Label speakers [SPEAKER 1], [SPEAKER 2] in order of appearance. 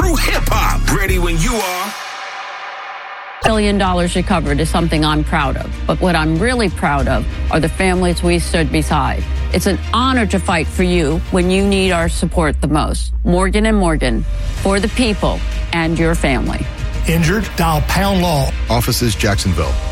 [SPEAKER 1] True hip-hop. Ready when you are.
[SPEAKER 2] $1 billion recovered is something I'm proud of. But what I'm really proud of are the families we stood beside. It's an honor to fight for you when you need our support the most. Morgan & Morgan, for the people and your family.
[SPEAKER 3] Injured? Dial #law.
[SPEAKER 4] Offices Jacksonville.